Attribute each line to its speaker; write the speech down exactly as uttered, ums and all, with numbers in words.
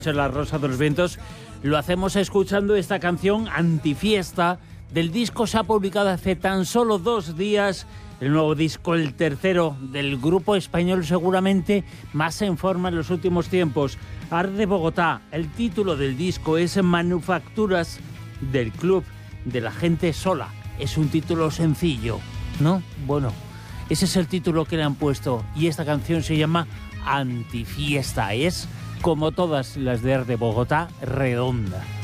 Speaker 1: La Rosa de los Vientos, lo hacemos escuchando esta canción Antifiesta del disco. Se ha publicado hace tan solo dos días el nuevo disco, el tercero del grupo español, seguramente más en forma en los últimos tiempos, Art de Bogotá. El título del disco es Manufacturas del Club de la Gente Sola. Es un título sencillo, ¿no? Bueno, ese es el título que le han puesto y esta canción se llama Antifiesta. Es, como todas las de Art de Bogotá, redonda.